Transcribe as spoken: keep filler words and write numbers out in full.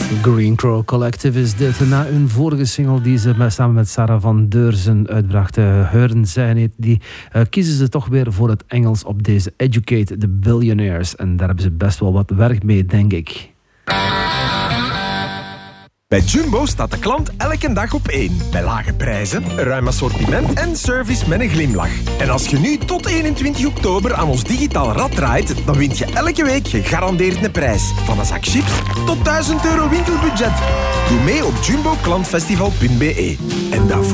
Green Crow Collective is dit. Na hun vorige single die ze samen met Sarah van Deurzen uitbrachten, Heuren zijn het, die uh, kiezen ze toch weer voor het Engels op deze Educate the Billionaires. En daar hebben ze best wel wat werk mee, denk ik. Bij Jumbo staat de klant elke dag op één. Bij lage prijzen, een ruim assortiment en service met een glimlach. En als je nu tot eenentwintig oktober aan ons digitaal rad draait, dan wint je elke week gegarandeerd een prijs. Van een zak chips tot duizend euro winkelbudget. Doe mee op jumbo klantfestival punt be. En daarvoor